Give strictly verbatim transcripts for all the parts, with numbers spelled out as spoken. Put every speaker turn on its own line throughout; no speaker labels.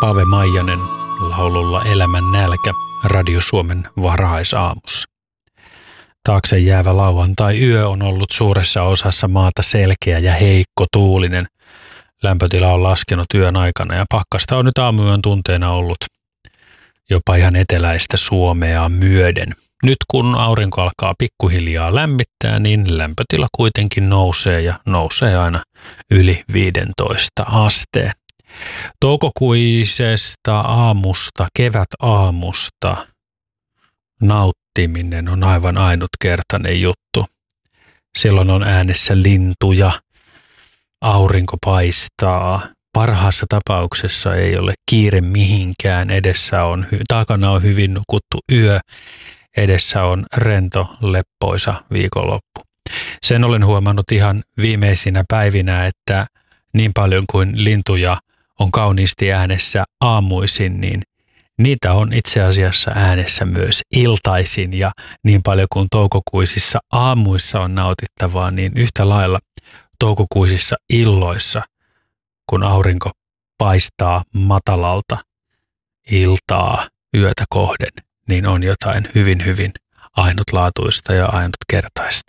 Ave Maijanen laululla Elämän nälkä Radio Suomen varhaisaamussa. Taakse jäävä lauantai-yö on ollut suuressa osassa maata selkeä ja heikko tuulinen. Lämpötila on laskenut yön aikana ja pakkasta on nyt aamuyön tunteena ollut jopa ihan eteläistä Suomea myöden. Nyt kun aurinko alkaa pikkuhiljaa lämmittää, niin lämpötila kuitenkin nousee ja nousee aina yli viisitoista asteen. Toukokuisesta aamusta, kevätaamusta nauttiminen on aivan ainutkertainen juttu. Silloin on äänessä lintuja, aurinko paistaa. Parhaassa tapauksessa ei ole kiire mihinkään. Edessä on, takana on hyvin nukuttu yö. Edessä on rento, leppoisa viikonloppu. Sen olen huomannut ihan viimeisinä päivinä, että niin paljon kuin lintuja on kauniisti äänessä aamuisin, niin niitä on itse asiassa äänessä myös iltaisin. Ja niin paljon kuin toukokuisissa aamuissa on nautittavaa, niin yhtä lailla toukokuisissa illoissa, kun aurinko paistaa matalalta iltaa yötä kohden, niin on jotain hyvin, hyvin ainutlaatuista ja ainutkertaista.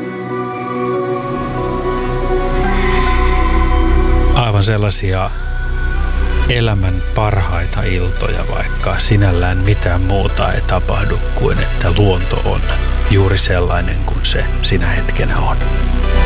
Aivan sellaisia elämän parhaita iltoja, vaikka sinällään mitään muuta ei tapahdu kuin että luonto on juuri sellainen kuin se sinä hetkenä on.